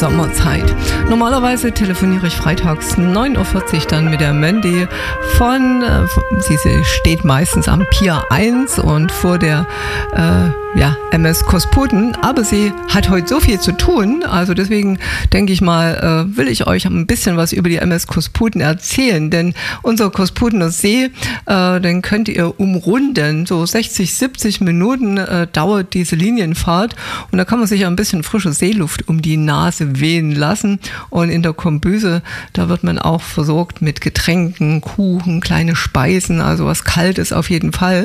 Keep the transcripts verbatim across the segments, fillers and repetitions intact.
Sommerzeit. Normalerweise telefoniere ich freitags neun Uhr vierzig dann mit der Mandy von, äh, sie steht meistens am Pier eins und vor der äh, ja, M S Kosputen, aber sie hat heute so viel zu tun, also deswegen denke ich mal, äh, will ich euch ein bisschen was über die M S Kosputen erzählen, denn unser Kosputener See, äh, den könnt ihr umrunden, so sechzig, siebzig Minuten äh, dauert diese Linienfahrt und da kann man sich ja ein bisschen frische Seeluft um die Nase wehen lassen und in der Kombüse, da wird man auch versorgt mit Getränken, Kuchen, kleine Speisen, also was Kaltes auf jeden Fall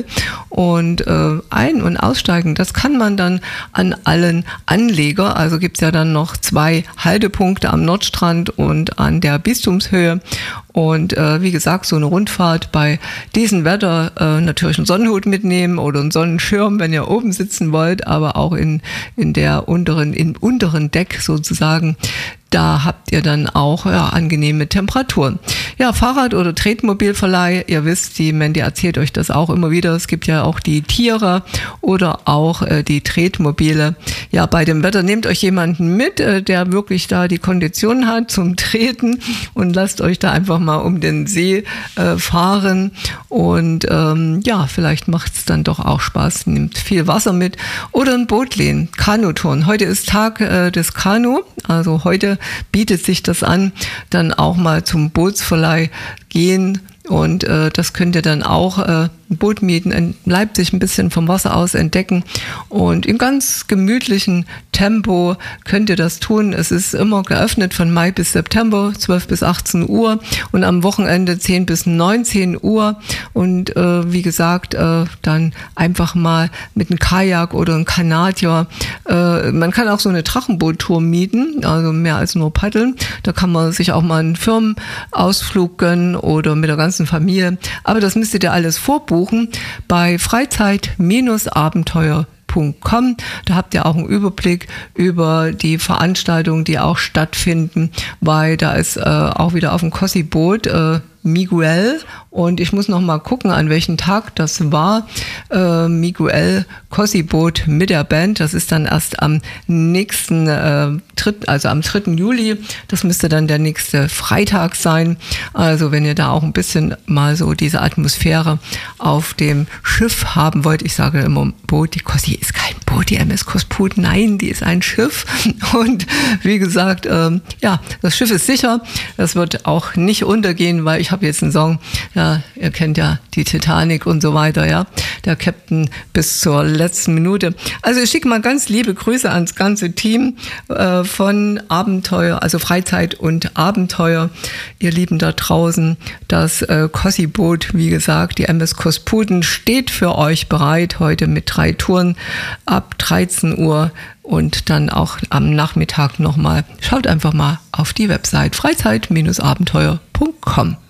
und äh, ein- und aussteigen, das kann man dann an allen Anleger, also gibt es ja dann noch zwei Haltepunkte am Nordstrand und an der Bistumshöhe. Und äh, wie gesagt, so eine Rundfahrt bei diesem Wetter, äh, natürlich einen Sonnenhut mitnehmen oder einen Sonnenschirm, wenn ihr oben sitzen wollt, aber auch in, in der unteren, im unteren Deck sozusagen. Da habt ihr dann auch ja, angenehme Temperaturen. Ja, Fahrrad- oder Tretmobilverleih, ihr wisst, die Mandy erzählt euch das auch immer wieder. Es gibt ja auch die Tiere oder auch äh, die Tretmobile. Ja, bei dem Wetter nehmt euch jemanden mit, äh, der wirklich da die Kondition hat zum Treten und lasst euch da einfach mal um den See äh, fahren. Und ähm, ja, vielleicht macht es dann doch auch Spaß. Nehmt viel Wasser mit oder ein Boot lehnen, Kanutouren. Heute ist Tag äh, des Kanu, also heute bietet sich das an, dann auch mal zum Bootsverleih gehen und äh, das könnt ihr dann auch äh, ein Boot mieten, in Leipzig ein bisschen vom Wasser aus entdecken und in ganz gemütlichen Tempo könnt ihr das tun. Es ist immer geöffnet von Mai bis September, zwölf bis achtzehn Uhr und am Wochenende zehn bis neunzehn Uhr und äh, wie gesagt, äh, dann einfach mal mit einem Kajak oder einem Kanadier. Äh, man kann auch so eine Drachenboottour mieten, also mehr als nur paddeln. Da kann man sich auch mal einen Firmenausflug gönnen oder mit der ganzen Familie. Aber das müsstet ihr alles vorbuchen bei freizeit Abenteuer punkt com. Da habt ihr auch einen Überblick über die Veranstaltungen, die auch stattfinden, weil da ist äh, auch wieder auf dem Kossi-Boot äh, Miguel und ich muss noch mal gucken, an welchem Tag das war. Äh, Miguel Kossi-Boot mit der Band, das ist dann erst am nächsten, äh, dritt, also am dritten Juli. Das müsste dann der nächste Freitag sein. Also wenn ihr da auch ein bisschen mal so diese Atmosphäre auf dem Schiff haben wollt, ich sage immer Boot, die Kossi ist kein Boot, die M S Kosput, nein, die ist ein Schiff. Und wie gesagt, ähm, ja, das Schiff ist sicher. Das wird auch nicht untergehen, weil ich habe jetzt einen Song, ja, ihr kennt ja die Titanic und so weiter, ja, der Captain bis zur letzten Minute. Also ich schicke mal ganz liebe Grüße ans ganze Team äh, von Abenteuer, also Freizeit und Abenteuer, ihr Lieben da draußen. Das äh, Kossi-Boot, wie gesagt, die M S Kosputen steht für euch bereit, heute mit drei Touren ab dreizehn Uhr und dann auch am Nachmittag nochmal. Schaut einfach mal auf die Website freizeit Abenteuer punkt com.